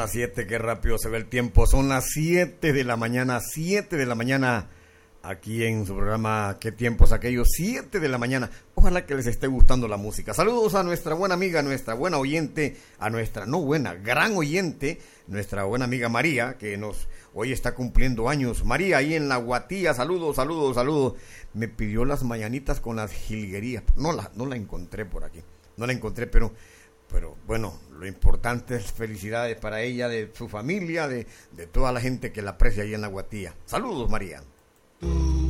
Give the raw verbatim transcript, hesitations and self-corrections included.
las siete, qué rápido se ve el tiempo. Son las siete de la mañana, siete de la mañana, aquí en su programa ¿Qué tiempos aquellos? siete de la mañana. Ojalá que les esté gustando la música. Saludos a nuestra buena amiga, nuestra buena oyente, a nuestra, no buena, gran oyente, nuestra buena amiga María, que nos hoy está cumpliendo años. María, ahí en la Guatía, saludos, saludos, saludos. Me pidió las mañanitas con las jilguerías. No la, no la encontré por aquí, no la encontré, pero... Pero bueno, lo importante es felicidades para ella, de su familia, de, de toda la gente que la aprecia ahí en la Guatía. Saludos, María.